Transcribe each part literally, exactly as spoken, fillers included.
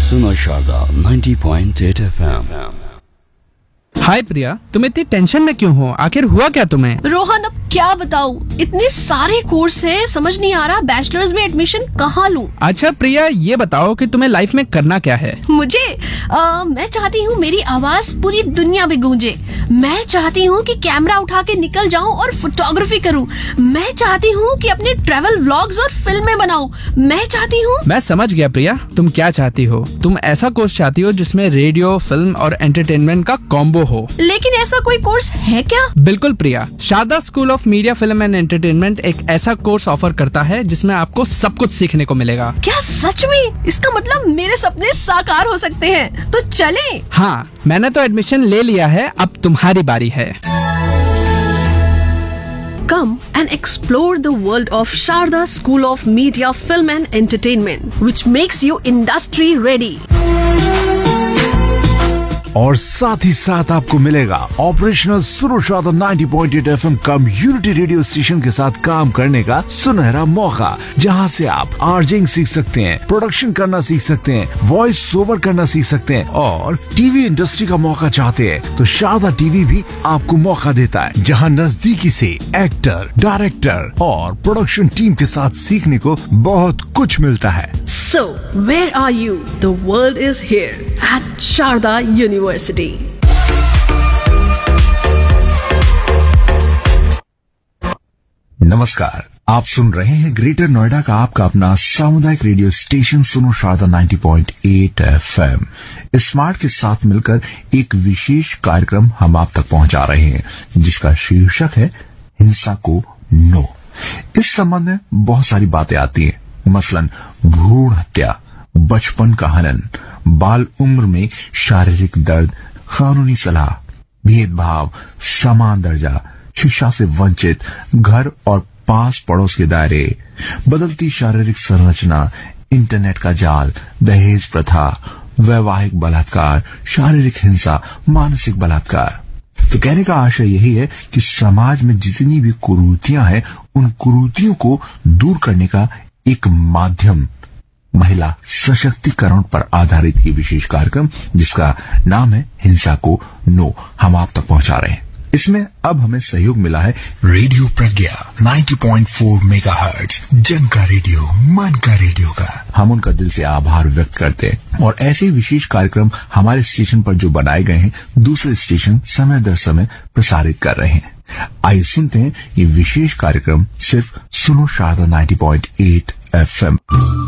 सुनो Sharda ninety point eight F M. हाय प्रिया, तुम इतनी टेंशन में क्यों हो? आखिर हुआ क्या तुम्हें? रोहन, अब क्या बताऊं, इतने सारे कोर्स है, समझ नहीं आ रहा बैचलर्स में एडमिशन कहाँ लूं। अच्छा प्रिया, ये बताओ कि तुम्हें लाइफ में करना क्या है? मुझे आ, मैं चाहती हूँ मेरी आवाज पूरी दुनिया में गूंजे। मैं चाहती हूँ कि कैमरा उठा के निकल जाऊँ और फोटोग्राफी करूँ। मैं चाहती हूँ कि अपने ट्रैवल व्लॉग्स और फिल्में बनाऊँ। मैं चाहती हूँ। मैं समझ गया प्रिया, तुम क्या चाहती हो। तुम ऐसा कोर्स चाहती हो जिसमें रेडियो, फिल्म और एंटरटेनमेंट का कॉम्बो हो। लेकिन ऐसा कोई कोर्स है क्या? बिल्कुल प्रिया, Sharda school of media, film and entertainment एक ऐसा कोर्स ऑफर करता है जिसमें आपको सब कुछ सीखने को मिलेगा। क्या सच में? इसका मतलब मेरे सपने साकार हो सकते हैं, तो चलें। हाँ, मैंने तो एडमिशन ले लिया है, अब तुम्हारी बारी है। Come and explore the world of Sharda School of Media, Film and Entertainment, which makes you industry ready. और साथ ही साथ आपको मिलेगा ऑपरेशनल सुनो Sharda ninety point eight F M community radio station के साथ काम करने का सुनहरा मौका, जहां से आप आरजेइंग सीख सकते हैं, प्रोडक्शन करना सीख सकते हैं, वॉइस ओवर करना सीख सकते हैं और टीवी इंडस्ट्री का मौका चाहते हैं तो शारदा टीवी भी आपको मौका देता है, जहां नजदीकी से एक्टर, डायरेक्टर और प्रोडक्शन टीम के साथ सीखने को बहुत कुछ मिलता है। So, where are you? The world is here at Sharda University. नमस्कार, आप सुन रहे हैं ग्रेटर नोएडा का आपका अपना सामुदायिक रेडियो स्टेशन सुनो Sharda ninety point eight F M. Smart के साथ मिलकर एक विशेष कार्यक्रम हम आप तक पहुंचा रहे हैं, जिसका शीर्षक है हिंसा को नो। इस संबंध में बहुत सारी बातें आती हैं, मसलन भ्रूण हत्या, बचपन का हनन, बाल उम्र में शारीरिक दर्द, कानूनी सलाह, भेदभाव, समान दर्जा, शिक्षा से वंचित, घर और पास पड़ोस के दायरे, बदलती शारीरिक संरचना, इंटरनेट का जाल, दहेज प्रथा, वैवाहिक बलात्कार, शारीरिक हिंसा, मानसिक बलात्कार। तो कहने का आशय यही है कि समाज में जितनी भी कुरीतियां हैं, उन कुरीतियों को दूर करने का एक माध्यम महिला सशक्तिकरण पर आधारित ये विशेष कार्यक्रम, जिसका नाम है हिंसा को नो, हम आप तक पहुंचा रहे हैं। इसमें अब हमें सहयोग मिला है रेडियो प्रज्ञा नाइंटी पॉइंट फोर मेगाहर्ट्ज, जन का रेडियो, मन का रेडियो का। हम उनका दिल से आभार व्यक्त करते हैं और ऐसे ही विशेष कार्यक्रम हमारे स्टेशन पर जो बनाए गए हैं, दूसरे स्टेशन समय दर समय प्रसारित कर रहे हैं। आइए सुनते हैं ये विशेष कार्यक्रम सिर्फ सुनो Sharda ninety point eight F M.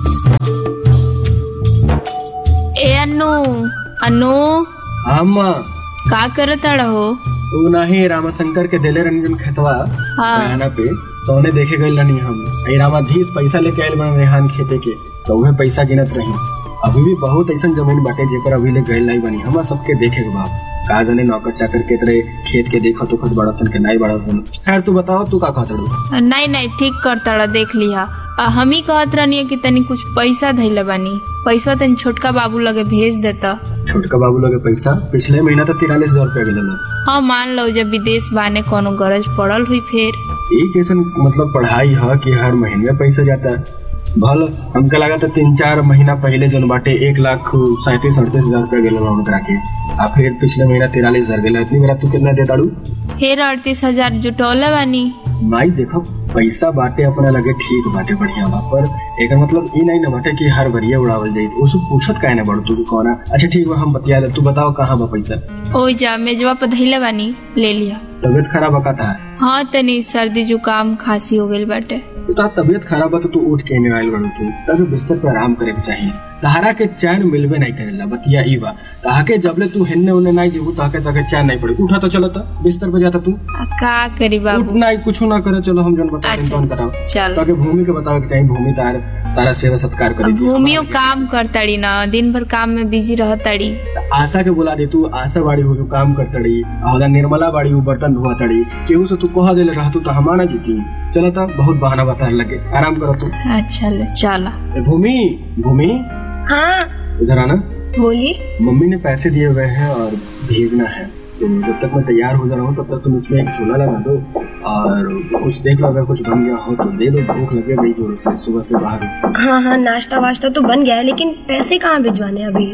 ए अनु अनु अम्मा का करत हो? तू नाही रामाशंकर के दिले रंजन खेतवा रेहाना पे तो उन्हें देखे गई नहीं। हम रामाधीश पैसा लेके आये बन रेहान खेते के, तो वह पैसा गिनत रही। अभी भी बहुत ऐसा जमीन बाटे जेकर अभी ले गई नहीं बनी, हम सबके देखे के बाप का जाने नौकर चाकर के तरह खेत के देखो तो खुद बड़ा सन के नहीं बड़ा सन। खैर तू बताओ, तू का कहता? नहीं नहीं ठीक करता, देख लिया। हम ही कहत रहनी कि तनी कुछ पैसा धैले बानी, पैसा तनी छोटका बाबू लगे भेज देता। छोटका बाबू लगे पैसा? पिछले महीना तो तिरालीस हजार रूपया गया। हाँ मान लो, जब विदेश बाने कोनो गरज पड़ल हुई फिर। एक ऐसा मतलब पढ़ाई है कि हर महीने में पैसा जाता है। भल हमका लगा था तीन चार महीना पहले जो बाटे एक लाख सैंतीस अड़तीस हजार रूपया गया उनकरा के, आ फिर पिछले महीना तिरालीस हजार गया। इतनी मेरा तू कितना दे दाड़ू? फिर अड़तीस हजार जुटौले बानी। माई देखो पैसा बाटे अपना लगे ठीक बाटे बढ़िया बा, पर एक मतलब ई नहीं न बाटे कि हर बरिया उड़ावल जाये। उसको पूछत काहे न बड़ तू कि कौन? अच्छा ठीक बा, हम बतिया दे, तू बताओ कहाँ बा पैसा? ओ जा मेजवा पर धैले बानी, ले लिया। तबियत खराब बका था? हाँ तनी सर्दी जुकाम खांसी हो गई बाटे। तो तबियत खराब है तो तू उठ के आयल बड़ू, तू तब बिस्तर पर आराम करे के चाहिए। तहारा के चैन मिलबे नहीं करेला, बतिया ई बा। तहा के जबले तू हेन्ने उन्ने नहीं जेबू तहा के तके चैन नहीं पड़े। उठा तो चलो, ता बिस्तर पे जाता तू का करी बाबू? उठ नहीं कुछ ना करे, चलो हम जन बता दें कौन कराओ। चल ताकि भूमि के बतावे के चाहिए, भूमि तार सारा सेवा सत्कार करे। भूमियो काम करताड़ी ना, दिन भर काम में बिजी रहताड़ी। आशा के बुला दे, तू आशा बाड़ी हो जो काम करताड़ी, और निर्मला बाड़ी हो बर्तन धोताड़ी। केहू से तू कह देले रहतू तो हमारा जीती। चलो ता बहुत बहाना बता लगे, आराम करो तू। अच्छा ले चला। भूमि भूमि हाँ इधर आना। बोलिए। मम्मी ने पैसे दिए हुए हैं और भेजना है, तुम जब तक मैं तैयार हो जा रहा हूँ तब तक तुम इसमें एक चूल्हा लगा दो और कुछ देख लो, अगर कुछ बन गया हो तो दे दो, भूख लगे गई जोर से सुबह से बाहर। हाँ हाँ नाश्ता वाश्ता तो बन गया है, लेकिन पैसे कहाँ भिजवाने अभी?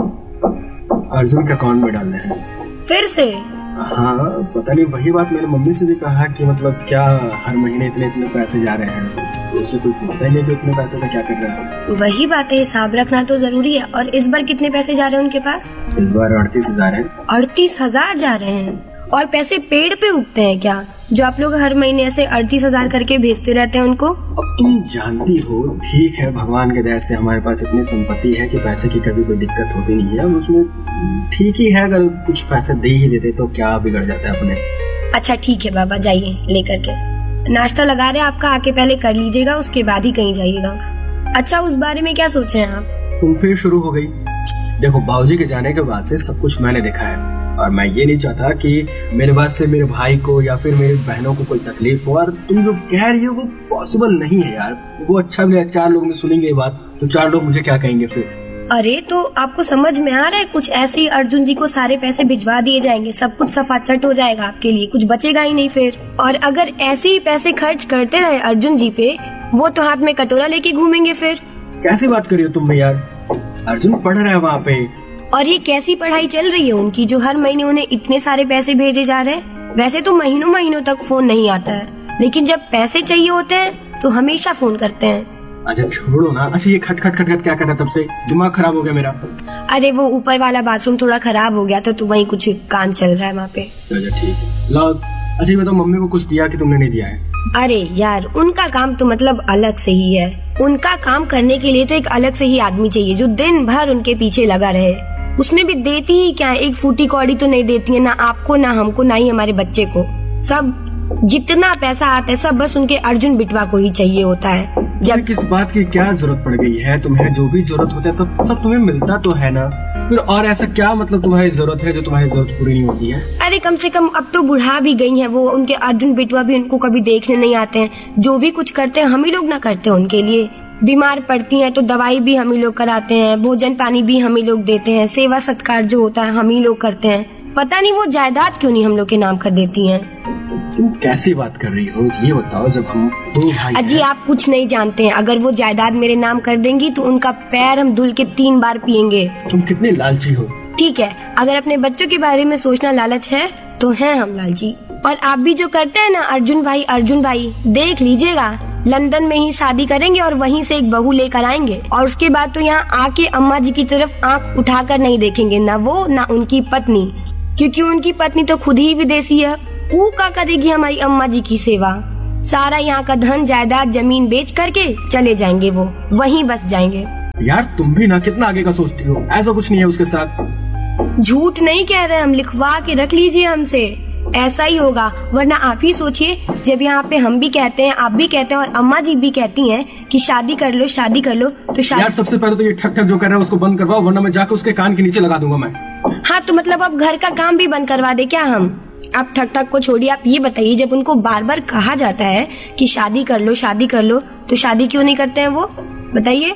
अर्जुन के अकाउंट में डालने हैं। फिर से? हाँ पता नहीं, वही बात मैंने मम्मी से भी कहा कि मतलब क्या हर महीने इतने इतने पैसे जा रहे हैं, तो उससे कोई पूछता ही नहीं कि इतने पैसे का क्या कर रहे हैं। वही बात है, हिसाब रखना तो जरूरी है। और इस बार कितने पैसे जा रहे हैं उनके पास? इस बार अड़तीस हजार है। अड़तीस हजार जा रहे हैं? और पैसे पेड़ पे उगते हैं क्या, जो आप लोग हर महीने ऐसे अड़तीस हजार करके भेजते रहते हैं उनको? अब तुम जानती हो, ठीक है भगवान के दया से हमारे पास इतनी संपत्ति है कि पैसे की कभी कोई दिक्कत होती नहीं है। उसमें ठीक ही है, अगर कुछ पैसे दे ही देते तो क्या बिगड़ जाता है अपने। अच्छा ठीक है बाबा, जाइए लेकर के। नाश्ता लगा रहे आपका, आके पहले कर लीजिएगा, उसके बाद ही कहीं जाइएगा। अच्छा उस बारे में क्या सोचे हैं आप? तुम फिर शुरू हो गई। देखो बाबूजी के जाने के बाद से सब कुछ मैंने देखा है और मैं ये नहीं चाहता कि मेरे बाद से मेरे भाई को या फिर मेरी बहनों को कोई तकलीफ हो। और तुम जो कह रही हो वो पॉसिबल नहीं है यार, वो अच्छा भी है, चार लोग में सुनेंगे ये बात तो चार लोग मुझे क्या कहेंगे फिर। अरे तो आपको समझ में आ रहा है, कुछ ऐसे ही अर्जुन जी को सारे पैसे भिजवा दिए जाएंगे, सब कुछ सफाचट हो जाएगा आपके लिए, कुछ बचेगा ही नहीं फिर। और अगर ऐसे ही पैसे खर्च करते रहे अर्जुन जी पे, वो तो हाथ में कटोरा लेके घूमेंगे फिर। कैसी बात करी हो तुम यार, अर्जुन पढ़ रहा है वहाँ पे। और ये कैसी पढ़ाई चल रही है उनकी, जो हर महीने उन्हें इतने सारे पैसे भेजे जा रहे हैं? वैसे तो महीनों महीनों तक फोन नहीं आता है, लेकिन जब पैसे चाहिए होते हैं तो हमेशा फोन करते हैं। अच्छा छोड़ो ना। अच्छा ये खट खट खट खट क्या कर रहा है तब से, दिमाग खराब हो गया मेरा। अरे वो ऊपर वाला बाथरूम थोड़ा खराब हो गया था तो वहीं कुछ काम चल रहा है वहाँ पे। अच्छा ठीक है लाओ। अच्छा ये बताओ मम्मी को कुछ दिया कि तुमने नहीं दिया है? अरे यार उनका काम तो मतलब अलग से ही है, उनका काम करने के लिए तो एक अलग से ही आदमी चाहिए जो दिन भर उनके पीछे लगा रहे। उसमें भी देती ही क्या है, एक फूटी कौड़ी तो नहीं देती है, ना आपको ना हमको ना ही हमारे बच्चे को। सब जितना पैसा आता है सब बस उनके अर्जुन बिटवा को ही चाहिए होता है। जब किस बात की क्या जरूरत पड़ गई है तुम्हें, जो भी जरूरत होता है तो सब तुम्हें मिलता तो है ना, फिर और ऐसा क्या मतलब तुम्हारी जरूरत है जो तुम्हारी जरूरत पूरी नहीं होती है? अरे कम से कम अब तो बुढ़ा भी गई है वो, उनके अर्जुन बिटवा भी उनको कभी देखने नहीं आते हैं। जो भी कुछ करते हैं हम ही लोग ना करते हैं उनके लिए। बीमार पड़ती हैं तो दवाई भी हम ही लोग कराते हैं, भोजन पानी भी हम ही लोग देते हैं, सेवा सत्कार जो होता है हम ही लोग करते हैं। पता नहीं वो जायदाद क्यों नहीं हम लोग के नाम कर देती हैं। तुम कैसी बात कर रही हो ये बताओ, जब हम दो भाई अजी आप कुछ नहीं जानते हैं, अगर वो जायदाद मेरे नाम कर देंगी तो उनका पैर हम धुल के तीन बार पियेंगे। तुम कितने लालची हो। ठीक है, अगर अपने बच्चों के बारे में सोचना लालच है तो हैं हम लालची। और आप भी जो करते हैं ना अर्जुन भाई अर्जुन भाई, देख लीजिएगा लंदन में ही शादी करेंगे और वहीं से एक बहू लेकर आएंगे और उसके बाद तो यहाँ आके अम्मा जी की तरफ आंख उठाकर नहीं देखेंगे, ना वो ना उनकी पत्नी, क्योंकि उनकी पत्नी तो खुद ही विदेशी है। वो क्या करेगी हमारी अम्मा जी की सेवा? सारा यहाँ का धन जायदाद जमीन बेच करके चले जाएंगे, वो वहीं बस जाएंगे। यार तुम भी ना कितना आगे का सोचती हो, ऐसा कुछ नहीं है उसके साथ। झूठ नहीं कह रहे हम, लिखवा के रख लीजिए हमसे, ऐसा ही होगा। वरना आप ही सोचिए, जब यहाँ पे हम भी कहते हैं आप भी कहते हैं और अम्मा जी भी कहती हैं कि शादी कर लो शादी कर लो, तो शादी। यार सबसे पहले तो ये ठक ठक जो कर रहा है उसको बंद करवाओ, वरना मैं जाकर उसके कान के नीचे लगा दूंगा मैं। हाँ तो मतलब अब घर का काम भी बंद करवा दे क्या हम? आप ठक ठक को छोड़िए, आप ये बताइए, जब उनको बार बार कहा जाता है कि शादी कर लो शादी कर लो, तो शादी क्यों नहीं करते हैं वो? बताइए।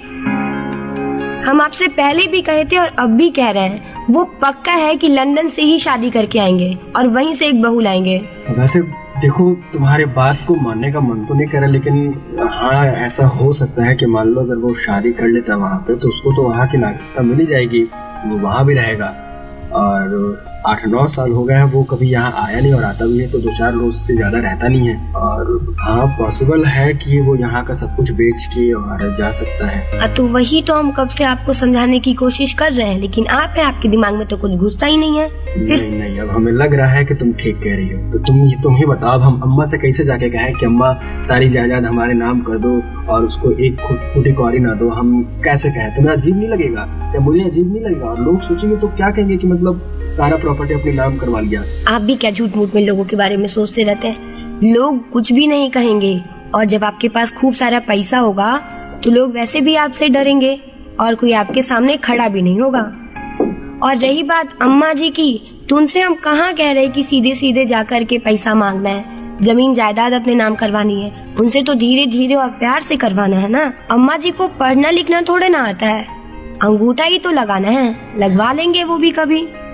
हम आपसे पहले भी कहे थे और अब भी कह रहे हैं, वो पक्का है कि लंदन से ही शादी करके आएंगे और वहीं से एक बहू लाएंगे। वैसे देखो तुम्हारे बात को मानने का मन तो नहीं कर रहा, लेकिन हाँ ऐसा हो सकता है कि मान लो अगर वो शादी कर लेता है वहाँ पे तो उसको तो वहाँ की नागरिकता मिल ही जाएगी, वो वहाँ भी रहेगा। और आठ नौ साल हो गए हैं वो कभी यहाँ आया नहीं, और आता भी है तो दो चार रोज से ज्यादा रहता नहीं है। और हाँ पॉसिबल है कि वो यहाँ का सब कुछ बेच के और जा सकता है। तो वही तो हम कब से आपको समझाने की कोशिश कर रहे हैं, लेकिन आप है आपके दिमाग में तो कुछ घुसता ही नहीं है। सिर्फ नहीं नहीं, अब हमें लग रहा है कि तुम ठीक कह रही हो। तो तुम तुम ही बताओ, अब हम अम्मा से कैसे जाके कहें कि अम्मा सारी जायदाद हमारे नाम कर दो और उसको एक फूटी कौड़ी ना दो? हम कैसे कहें? तुम्हें अजीब नहीं लगेगा? जब मुझे अजीब नहीं लगेगा और लोग सोचेंगे तो क्या कहेंगे कि मतलब सारा प्रॉपर्टी अपने नाम करवा लिया। आप भी क्या झूठ मूठ में लोगों के बारे में सोचते रहते हैं? लोग कुछ भी नहीं कहेंगे, और जब आपके पास खूब सारा पैसा होगा तो लोग वैसे भी आपसे डरेंगे और कोई आपके सामने खड़ा भी नहीं होगा। और रही बात अम्मा जी की, तो उनसे हम कहाँ कह रहे कि सीधे सीधे जाकर के पैसा मांगना है, जमीन जायदाद अपने नाम करवानी है। उनसे तो धीरे धीरे और प्यार से करवाना है ना। अम्मा जी को पढ़ना लिखना थोड़े ना आता है, अंगूठा ही तो लगाना है, लगवा लेंगे वो भी कभी।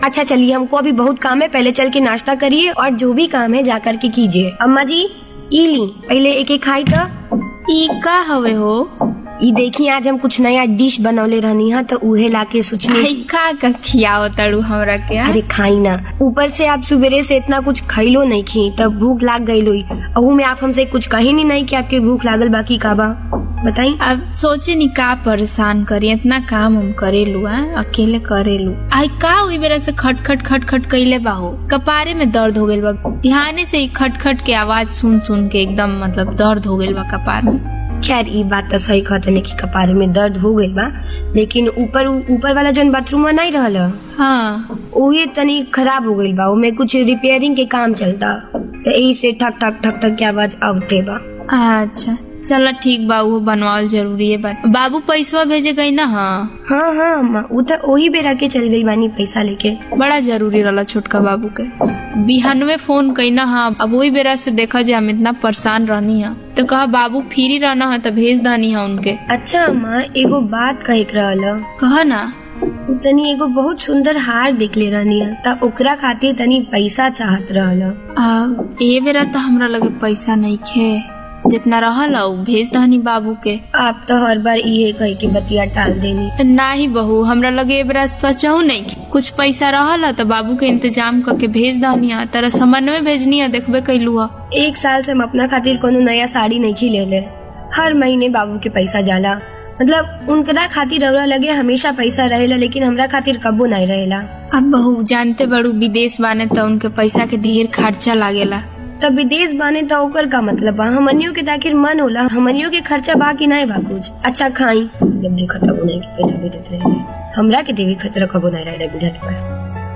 अच्छा चलिए, हमको अभी बहुत काम है, पहले चल के नाश्ता करिए और जो भी काम है जा करके कीजिए। अम्मा जी ई ली, पहले एक एक खाई तो। ई का हवे हो? ई देखिए आज हम कुछ नया डिश बनौले रहनी है तो उहे लाके सोचनी। आई का का खियाओ तड़ू हमरा के? अरे खाई ना, ऊपर से आप सुबेरे से इतना कुछ खइलो नहीं खी तब भूख लाग गई लोई। अहू में आप हमसे कुछ कही नहीं नहीं कि आपके भूख लागल बाकी काबा बताई। अब सोचे नी का परेशान करी, इतना काम हम करेलू है, अकेले करेलू। आई का हुई बेरा से खट खट खट खट कइले बाहो, कपारे में दर्द हो गइल बा। ध्यान से ही खट खट के आवाज सुन सुन के एकदम मतलब दर्द हो गइल बा कपार में। खैर ये बात तो सही कहते नहीं कि कपारे में दर्द हो गइल बा, लेकिन ऊपर ऊपर वाला जो बाथरूम नहीं रहल हाँ वो तनी खराब हो गइल बा, उमे कुछ रिपेयरिंग के काम चलता तो यही से ठक ठक ठक ठक के आवाज आवते बा। अच्छा चलो ठीक बा, वो बनवाल जरूरी है। बाबू पैसा भेजे गई ना? हाँ हाँ हाँ अम्मा, वो तो वही बेरा के चल गई बानी पैसा लेके। बड़ा जरूरी रहा छोटका बाबू के। बिहानवे फोन कई ना, हाँ अब वही बेरा से देखा जाए हम इतना परेशान रहनी है तो कहा बाबू फ्री रहना है तो भेज दानी है उनके। अच्छा अम्मा एगो बात कहे रहल। कहा ना। तनी एगो बहुत सुंदर हार देख ले रहनी है तब ओकरा खातिर तनी पैसा चाहत रहल। ए बेरा तो हमरा लगे पैसा नहीं खे, जितना रहल भेज दहनी बाबू के। आप तो हर बार ये कह के बतिया टाल देनी। ना ही बहू, हमरा लगे बरा सचहू नहीं, कुछ पैसा रहल तो बाबू के इंतजाम करके भेज दहनी। तेरा सामान में भेजनी है, देखबे कैलू। एक साल से हम अपना खातिर कोनो नया साड़ी नहीं खी ले ले, हर महीने बाबू के पैसा जाला। मतलब उनकरा खातिर रउरा लगे हमेशा पैसा रहेला, लेकिन हमरा खातिर कबो नहीं रहेला। अब बहू जानते बड़ू विदेश बाने तो उनके पैसा के ढेर खर्चा लागेला। तब विदेश बाने तो ओकर का मतलब बा, हमनियों के ताखिर मन होला, हमनियों के खर्चा बाकी नहीं बा कुछ। अच्छा खाई, जब देखा तब उन्हें के पैसा भेजत रहे, हमरा के देवी खतरा कबो नहीं रहे बुढ़ा के पास।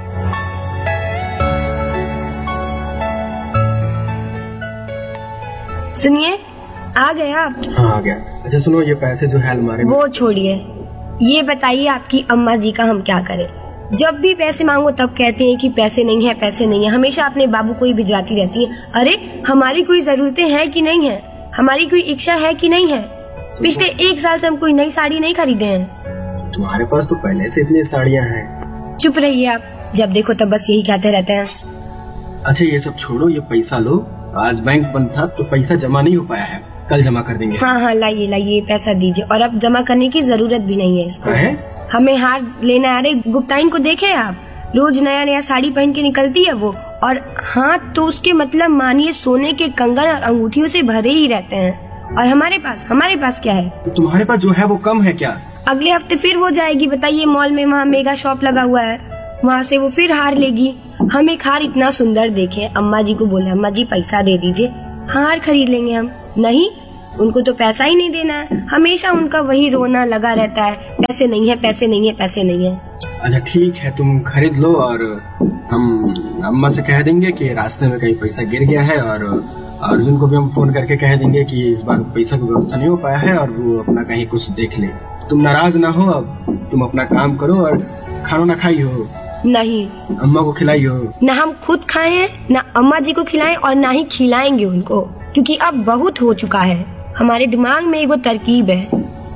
सुनिए आ गए आप? हाँ आ गया। अच्छा सुनो, ये पैसे जो है अलमारी में। वो छोड़िए, ये बताइए आपकी अम्मा जी का हम क्या करें? जब भी पैसे मांगो तब कहते हैं कि पैसे नहीं है पैसे नहीं है, हमेशा अपने बाबू को ही भिजवाती रहती है। अरे हमारी कोई जरूरतें हैं कि नहीं है, हमारी कोई इच्छा है कि नहीं है? पिछले एक साल से हम कोई नई साड़ी नहीं खरीदे हैं। तुम्हारे पास तो पहले से इतनी साड़ियाँ हैं। चुप रहिए आप, जब देखो तब बस यही कहते रहते हैं। अच्छा ये सब छोड़ो, ये पैसा लो। आज बैंक बंद था तो पैसा जमा नहीं हो पाया है, कल जमा कर देंगे। हाँ हाँ लाइए लाइए पैसा दीजिए, और अब जमा करने की जरूरत भी नहीं है इसको। है? हमें हार लेना। अरे गुप्ताइन को देखे आप, रोज नया नया साड़ी पहन के निकलती है वो, और हाथ तो उसके मतलब मानिए सोने के कंगन और अंगूठियों से भरे ही रहते हैं। और हमारे पास हमारे पास क्या है? तुम्हारे पास जो है वो कम है क्या? अगले हफ्ते फिर वो जाएगी, बताइए मॉल में, वहाँ मेगा शॉप लगा हुआ है, वहाँ से वो फिर हार लेगी। हम एक हार इतना सुंदर देखे, अम्मा जी को बोले अम्मा जी पैसा दे दीजिए, हार खरीद लेंगे हम। नहीं, उनको तो पैसा ही नहीं देना है, हमेशा उनका वही रोना लगा रहता है, पैसे नहीं है पैसे नहीं है पैसे नहीं है। अच्छा ठीक है, तुम खरीद लो और हम अम्मा से कह देंगे कि रास्ते में कहीं पैसा गिर गया है, और अर्जुन को भी हम फोन करके कह देंगे कि इस बार पैसा की व्यवस्था नहीं हो पाया है और वो अपना कहीं कुछ देख ले। तुम नाराज ना हो, अब तुम अपना काम करो और खाना ना खाई हो। नहीं, अम्मा को खिलाई हो। न हम खुद खाए हैं, न अम्मा जी को खिलाएं, और न ही खिलाएंगे उनको, क्योंकि अब बहुत हो चुका है। हमारे दिमाग में एगो तरकीब है,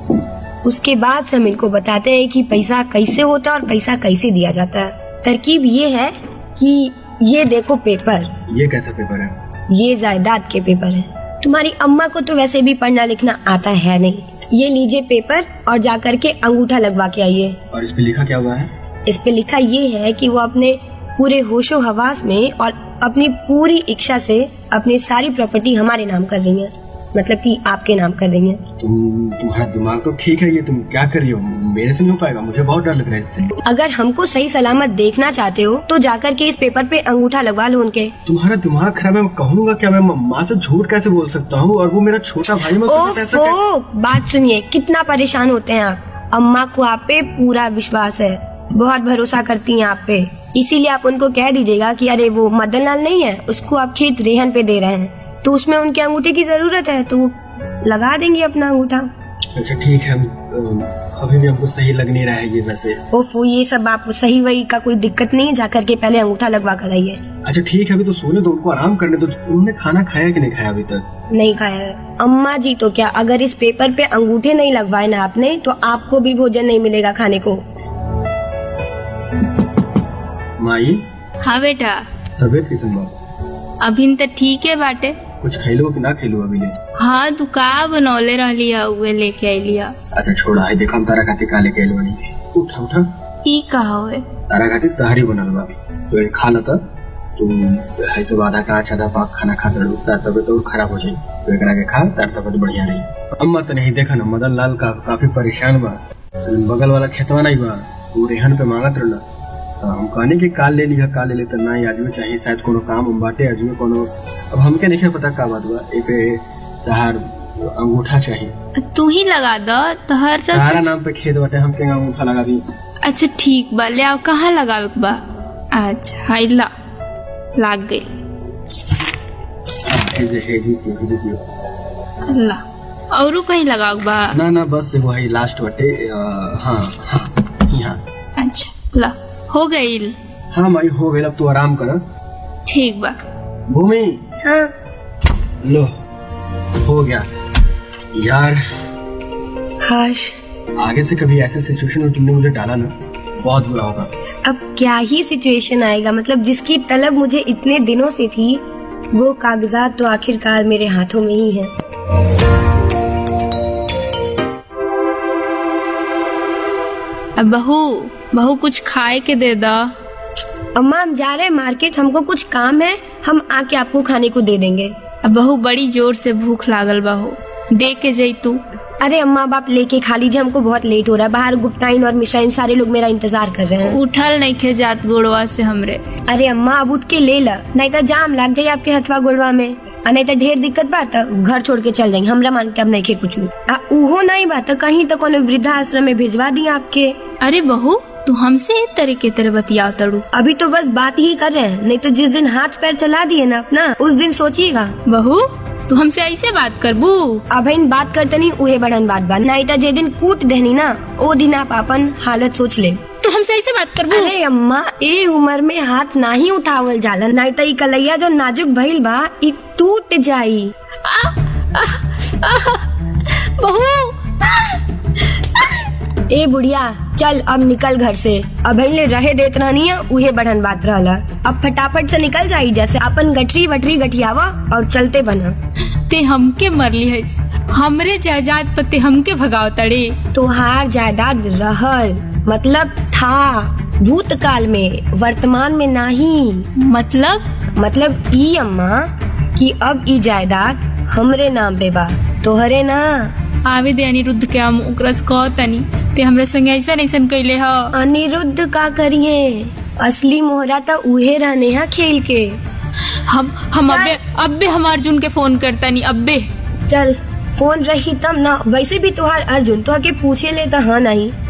उसके बाद से हम इनको बताते हैं कि पैसा कैसे होता है और पैसा कैसे दिया जाता है। तरकीब ये है कि ये देखो पेपर। ये कैसा पेपर है? ये जायदाद के पेपर है। तुम्हारी अम्मा को तो वैसे भी पढ़ना लिखना आता है नहीं। ये लीजिए पेपर और जाकर के अंगूठा लगवा के आइए। और इस पे लिखा क्या हुआ है? इस पे लिखा ये है कि वो अपने पूरे होशो हवास में और अपनी पूरी इच्छा से अपनी सारी प्रॉपर्टी हमारे नाम कर रही है, मतलब कि आपके नाम कर रही है। तुम तुम्हारा दिमाग तो ठीक है, ये तुम क्या कर रही हो? मेरे से नहीं हो पाएगा, मुझे बहुत डर लग रहा है इससे। अगर हमको सही सलामत देखना चाहते हो तो जाकर के इस पेपर पे अंगूठा लगवा लो उनके। तुम्हारा दिमाग खराब है, मैं कहूँगा क्या? मैं माँ से झूठ कैसे बोल सकता हूँ? और वो मेरा छोटा भाई। मैं ओफो, बात सुनिए, कितना परेशान होते हैं आप। अम्मा को आप पे पूरा विश्वास है, बहुत भरोसा करती हैं आप पे, इसीलिए आप उनको कह दीजिएगा कि अरे वो मदन लाल नहीं है, उसको आप खेत रेहन पे दे रहे हैं, तो उसमें उनके अंगूठे की जरूरत है, तो वो लगा देंगे अपना अंगूठा। अच्छा ठीक है, अभी भी हमको सही लग नहीं रहा है ये वैसे। ओफो, ये सब आप सही वही का कोई दिक्कत नहीं है, जाकर के पहले अंगूठा लगवा कर आइए। अच्छा ठीक है, अभी तो सोने दो, उनको आराम करने दो। उन्होंने खाना खाया कि नहीं खाया अभी तक? नहीं खाया है। अम्मा जी तो क्या, अगर इस पेपर पे अंगूठे नहीं लगवाए ना आपने तो आपको भी भोजन नहीं मिलेगा खाने को। माई हाँ बेटा, तबियत कैसन बा? अभी तो ठीक है बाटे। कुछ खैलो कि ना खैलो अभी ले? हाँ तू का बनौले रहली है उहे लेके आइली है। अच्छा छोड़ा है, देखा हम तारा खातिर का लेके आइल बानी। उठा उठा। ई कहा हुए? तारा खातिर तहरी बनल बा, तो ये खा लता। तू है सब आधा काच आधा पाक खाना खा दड़ू, तार तबियत और खराब हो जाई। तो एकरा के खा, तार तबियत बढ़िया रही। अम्मा तो नहीं देखा ना, मदन लाल का काफी परेशान बा। बगल वाला खेतवा नहीं बा, वो रेहन पे मांगत रहना। हम कहने की काल ले लिया, काल ले लेता ना, आजमे चाहिए शायद कोनो काम हम बाटे, आजमे कोनो। अब हमके नहीं पता का बात बा, ए पे तहार अंगूठा चाहिए। तू ही लगा दो, तहर तारा नाम पे खेत बाटे, हमके अंगूठा लगा दी। अच्छा ठीक बा, ले आओ। कहाँ लगावे बा? अच्छा हाई ला, लाग गई। हेजे हेजे हेजे दियो। अल्लाह, औरू कहीं लगाव बा? ना ना, बस वही लास्ट बाटे। हाँ हाँ यहाँ। अच्छा ला, हो गई। हाँ माई हो गई, अब तू आराम कर। ठीक बा। भूमि हाँ लो, हो गया यार। हर्ष, आगे से कभी ऐसे सिचुएशन में तुमने मुझे डाला ना, बहुत बुरा होगा। अब क्या ही सिचुएशन आएगा, मतलब जिसकी तलब मुझे इतने दिनों से थी, वो कागजात तो आखिरकार मेरे हाथों में ही है। अब बहू बहू कुछ खाए के दे दा। अम्मा हम जा रहे हैं मार्केट, हमको कुछ काम है, हम आके आपको खाने को दे देंगे। अब बहू बड़ी जोर से भूख लागल बहू, दे के जई तू। अरे अम्मा बाप लेके खा लीजिए, हमको बहुत लेट हो रहा है, बाहर गुप्ताइन और मिशाइन सारे लोग मेरा इंतजार कर रहे हैं। उठल नहीं खे जात गोड़वा से हमरे। अरे अम्मा अब उठ के ले ला, नहीं तो जाम लग जाये आपके हथवा गोड़वा में, नहीं तो ढेर दिक्कत बात, घर छोड़ के चल जाएंगे। हमरा मान के अब नहीं खे कुछ उहो नहीं बात, कहीं तो कोनो वृद्धाश्रम में भिजवा दी आपके। अरे बहू तू हमसे एक तरह के तरह बतिया तड़ू। अभी तो बस बात ही कर रहे हैं, नहीं तो जिस दिन हाथ पैर चला दिए ना अपना, उस दिन सोचिएगा। बहू तू हमसे ऐसे बात करबू? अब इन बात करते नहीं, उहे बड़न बात बा, नहीं तो जे दिन कूट देनी ना, वो दिन आप अपन हालत सोच ले। तू हमसे ऐसे बात करबू? अरे अम्मा ए उम्र में हाथ ना ही उठावल जाला, नहीं तो ई कलैया जो नाजुक भइल बा ई टूट जाई। बहू ए बुढ़िया चल अब निकल घर से, अब ले रहे देत रहनी है, उहे बढ़न बात रहला। अब फटाफट से निकल जाई, जैसे अपन गठरी वटरी गठियावा और चलते बना। ते हमके मरली है, हमरे जायदाद पर ते हमके भगाव तड़े। तोहार जायदाद रहल मतलब था भूतकाल में, वर्तमान में नहीं। मतलब मतलब ई अम्मा कि अब ई जायदाद हमरे नाम पे बा, तोहरे ना। आवे दे अनिरुद्ध के हम उकरस कह तनी, ते हमरे संग ऐसा ऐसा कैले ह। अनिरुद्ध का करिए, असली मोहरा तो उहे रहने हा खेल के। हम हम अबे अबे हम अर्जुन के फोन करता नहीं अबे। चल फोन रही तब ना, वैसे भी तुहार अर्जुन तो आके पूछे ले तो हाँ नहीं।